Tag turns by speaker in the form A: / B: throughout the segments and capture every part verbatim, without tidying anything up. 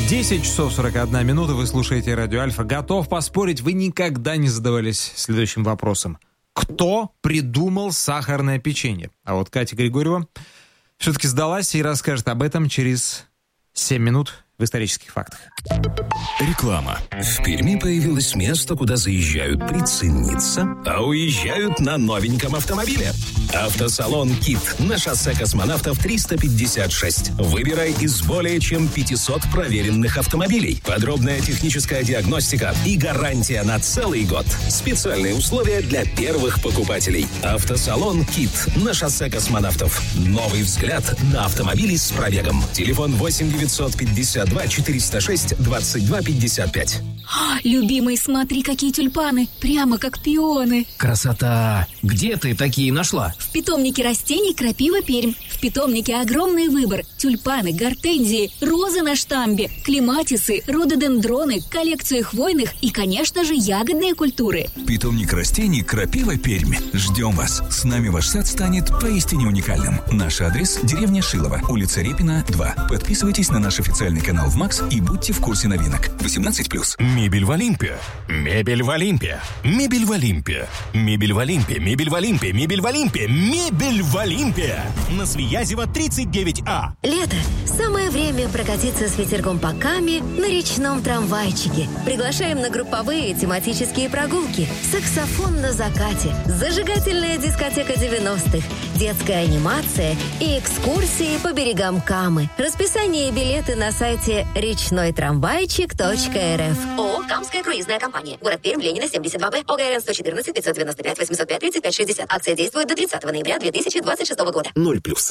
A: десять часов сорок одна минута, вы слушаете Радио Альфа. Готов поспорить, вы никогда не задавались следующим вопросом. Кто придумал сахарное печенье? А вот Катя Григорьева все-таки сдалась и расскажет об этом через семь минут в исторических фактах.
B: Реклама. В Перми появилось место, куда заезжают прицениться, а уезжают на новеньком автомобиле. Автосалон «Кит» на шоссе Космонавтов триста пятьдесят шесть. Выбирай из более чем пятисот проверенных автомобилей. Подробная техническая диагностика и гарантия на целый год. Специальные условия для первых покупателей. Автосалон «Кит» на шоссе Космонавтов. Новый взгляд на автомобили с пробегом. Телефон восемь девятьсот пятьдесят два четыреста шесть двадцать два пятьдесят пять.
C: Любимый, смотри, какие тюльпаны. Прямо как пионы.
D: Красота! Где ты такие нашла?
C: В питомнике растений «Крапива Пермь». В питомнике огромный выбор. Тюльпаны, гортензии, розы на штамбе, клематисы, рододендроны, коллекции хвойных и, конечно же, ягодные культуры.
E: Питомник растений «Крапива Пермь». Ждем вас. С нами ваш сад станет поистине уникальным. Наш адрес – деревня Шилово, улица Репина, два. Подписывайтесь на наш официальный канал в МАКС и будьте в курсе новинок. восемнадцать плюс.
B: Мебель в Олимпе. Мебель в Олимпе. Мебель в Олимпе. Мебель в Олимпе. Мебель в Олимпе. Мебель в Олимпе. Мебель в Олимпе. На Свиязева тридцать девять А.
F: Лето. Самое время прокатиться с ветерком по Каме на речном трамвайчике. Приглашаем на групповые тематические прогулки. Саксофон на закате. Зажигательная дискотека девяностых. Детская анимация и экскурсии по берегам Камы. Расписание и билеты на сайте речной трамвайчик точка эр эф. ООО «Камская круизная компания». Город Пермь, Ленина, семьдесят два Б. ОГРН сто четырнадцать пятьсот девяносто пять восемьсот пять тридцать пять шестьдесят. Акция действует до тридцатого ноября две тысячи двадцать шестого года.
B: Ноль плюс.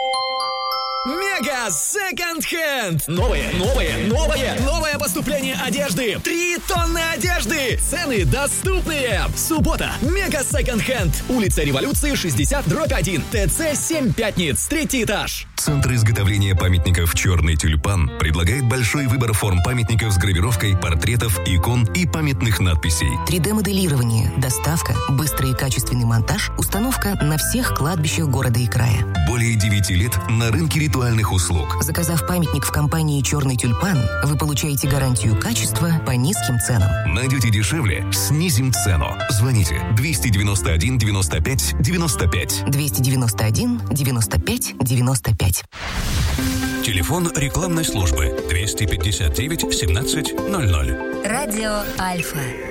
D: Мега Second Hand. Новое, новое, новое, новое поступление одежды. Три тонны одежды. Цены доступные. Суббота. Мега Second Hand. Улица Революции, шестьдесят, дробь один. ТЦ семь Пятниц. Третий этаж.
E: Центр изготовления памятников «Черный тюльпан» предлагает большой выбор форм памятников с гравировкой, портретов, икон и памятных надписей.
G: три дэ-моделирование, доставка, быстрый и качественный монтаж, установка на всех кладбищах города и края.
E: Более девяти лет на рынке ритуальных услуг.
G: Заказав памятник в компании «Черный тюльпан», вы получаете гарантию качества по низким ценам.
E: Найдете дешевле – снизим цену. Звоните двести девяносто один девяносто пять девяносто пять.
G: двести девяносто один девяносто пять девяносто пять.
E: Телефон рекламной службы двести пятьдесят девять семнадцать ноль ноль.
F: Радио Альфа.